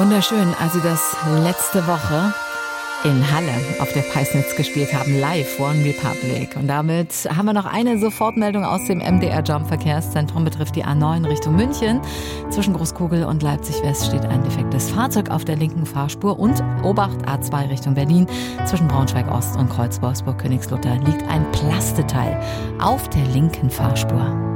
Wunderschön, als sie das letzte Woche in Halle auf der Peisnitz gespielt haben, live One Republic. Und damit haben wir noch eine Sofortmeldung aus dem MDR Jump Verkehrszentrum, betrifft die A9 Richtung München. Zwischen Großkogel und Leipzig West steht ein defektes Fahrzeug auf der linken Fahrspur und Obacht A2 Richtung Berlin. Zwischen Braunschweig Ost und Kreuz Wolfsburg Königslutter liegt ein Plasteteil auf der linken Fahrspur.